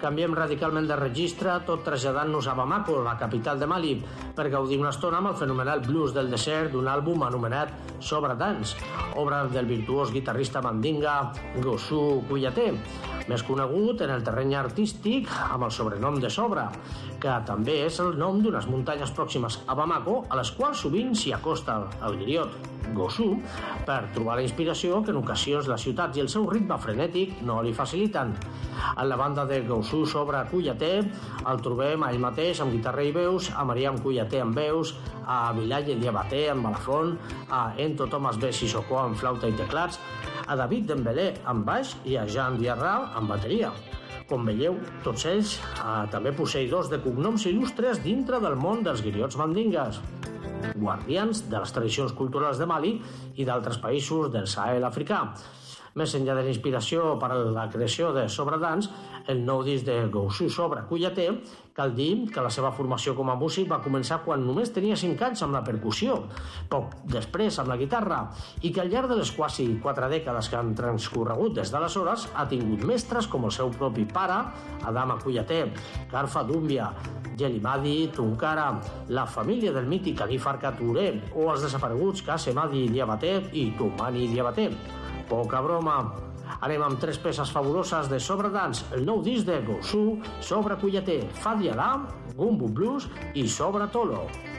Canviem radicalment de registre, tot traslladant-nos a Bamako, la capital de Mali, per gaudir una estona amb el fenomenal blues del desert d'un àlbum anomenat Sobra Dance, obra del virtuós guitarrista mandinga Gossou Kouyaté, més conegut en el terreny artístic amb el sobrenom de Sobra, que també és el nom d'unes muntanyes pròximes a Bamako, a les quals sovint s'hi acosta el griot Gossou per trobar la inspiració que en ocasions la ciutat i el seu ritme frenètic no li faciliten. En la banda de Gossou Sobra Kouyaté el trobem a ell mateix amb guitarra i veus, a Mariam Kouyaté amb veus, a Bilaye Diabaté amb balafon, a Ento Thomas B. Sissoko amb flauta i teclats, a David Dembélé amb baix i a Jean Diarra amb bateria. Com veieu, tots ells també posseïdors de cognoms il·lustres dintre del món dels griots mandingues, guardians de les tradicions culturals de Mali i d'altres països del Sahel africà. Més enllà de la inspiració per a la creació de Sobra Dance, el nou disc de Gossou Sobra Kouyaté, cal dir que la seva formació com a músic va començar quan només tenia 5 anys amb la percussió, poc després amb la guitarra, i que al llarg de les quasi 4 dècades que han transcorregut des d'aleshores ha tingut mestres com el seu propi pare, Adama Kouyaté, Garfa Doumbia, Jelimadi Tunkara, la família del mític Ali Farka Touré o els desapareguts Kassemadi Diabaté i Toumani Diabaté. Poca broma. Anem amb 3 peces fabuloses de Sobra Dance, el nou disc de Gossou Sobra Kouyaté, Fadi Alam, Gumbo Blues i Sobra Tolo.